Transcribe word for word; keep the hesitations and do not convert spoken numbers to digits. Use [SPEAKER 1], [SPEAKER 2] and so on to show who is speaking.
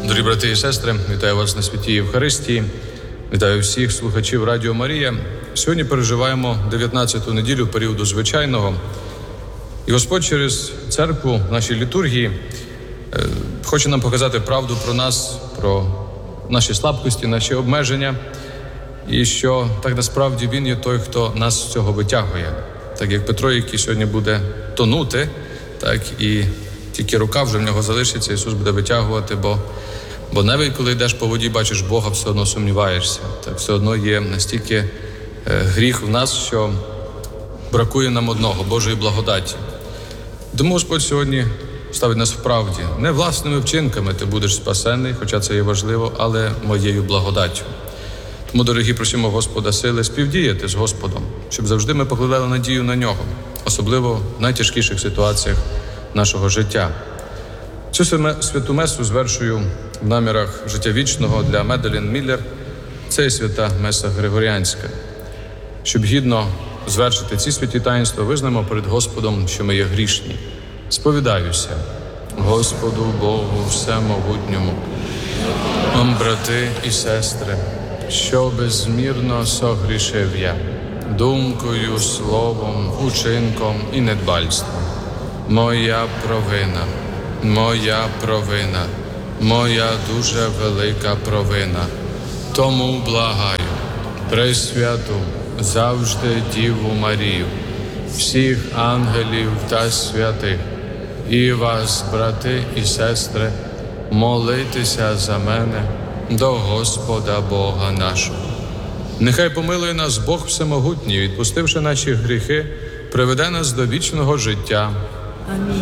[SPEAKER 1] Дорогі брати і сестри, вітаю вас на святій Євхаристії, вітаю всіх слухачів Радіо Марія. Сьогодні переживаємо дев'ятнадцяту неділю періоду звичайного. І Господь через церкву в нашій літургії хоче нам показати правду про нас, про наші слабкості, наші обмеження. І що так насправді Він є той, хто нас з цього витягує. Так як Петро, який сьогодні буде тонути, так і тільки рука вже в нього залишиться, Ісус буде витягувати, бо, бо навіть коли йдеш по воді, бачиш Бога, все одно сумніваєшся. Так все одно є настільки е, гріх в нас, що бракує нам одного – Божої благодаті. Тому Господь сьогодні ставить нас в правді. Не власними вчинками ти будеш спасений, хоча це є важливо, але моєю благодаттю. Тому, дорогі, просимо Господа сили співдіяти з Господом, щоб завжди ми покладали надію на Нього, особливо в найтяжкіших ситуаціях нашого життя. Цю святу месу звершую в намірах життя вічного для Меделін Міллер. Це є свята меса Григоріанська. Щоб гідно звершити ці святі таїнства, визнаємо перед Господом, що ми є грішні. Сповідаюся Господу Богу Всемогутньому, вам, брати і сестри, що безмірно согрішив я, думкою, словом, учинком і недбальством. Моя провина, моя провина, моя дуже велика провина. Тому благаю Пресвяту, завжди Діву Марію, всіх ангелів та святих, і вас, брати і сестри, молитися за мене до Господа Бога нашого. Нехай помилує нас Бог Всемогутній, відпустивши наші гріхи, приведе нас до вічного життя.
[SPEAKER 2] Амінь.